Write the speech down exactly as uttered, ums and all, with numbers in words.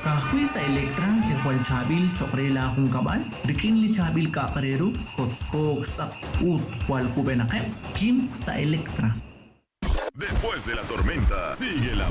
Kakwi sa Electra, Likwal Chabil, Chokrela Hung Kabal, Rikin Chabil Kakareru, Kotsko, Sak, Ut, Hual Kubenakem, Kim sa Electra. Después de la tormenta, sigue la